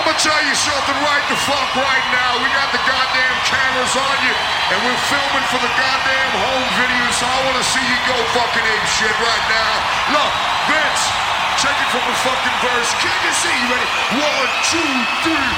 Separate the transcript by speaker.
Speaker 1: I'm gonna tell you something right the fuck right now. We got the goddamn cameras on you, and we're filming for the goddamn home video, so I wanna see you go fucking ape shit right now. Look, Vince, take it from the fucking verse. Can you see? You ready? 1, 2, 3.